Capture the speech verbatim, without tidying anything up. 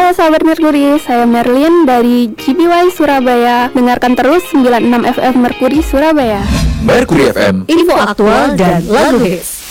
Halo sahabat Merkuri, saya Merlin dari G B Y Surabaya. Dengarkan terus sembilan puluh enam F M Merkuri Surabaya. Merkuri F M, info aktual dan lagu hits.